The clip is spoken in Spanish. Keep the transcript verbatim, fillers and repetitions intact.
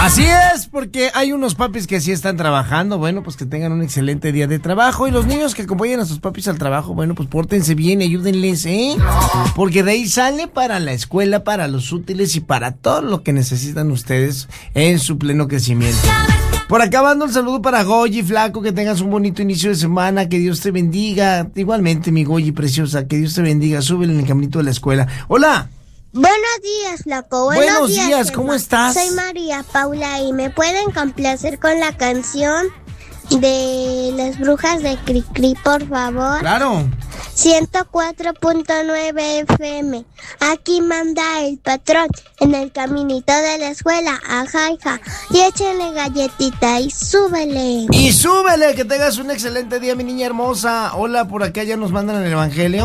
Así es, porque hay unos papis que sí están trabajando, bueno, pues que tengan un excelente día de trabajo. Y los niños que acompañan a sus papis al trabajo, bueno, pues pórtense bien y ayúdenles, ¿eh? Porque de ahí sale para la escuela, para los útiles y para todo lo que necesitan ustedes en su pleno crecimiento. Por acá mando un saludo para Goyi, flaco, que tengas un bonito inicio de semana, que Dios te bendiga. Igualmente, mi Goyi preciosa, que Dios te bendiga, súbele en el caminito de la escuela. ¡Hola! Buenos días, flaco. Buenos, Buenos días, días, ¿cómo Emma. estás? Soy María Paula y me pueden complacer con la canción de las brujas de Cricri, por favor. Claro. ciento cuatro punto nueve F M. Aquí manda el patrón en el caminito de la escuela. Ajá, hija. Y échenle galletita y súbele. Y súbele, que tengas un excelente día, mi niña hermosa. Hola, por acá ya nos mandan el evangelio.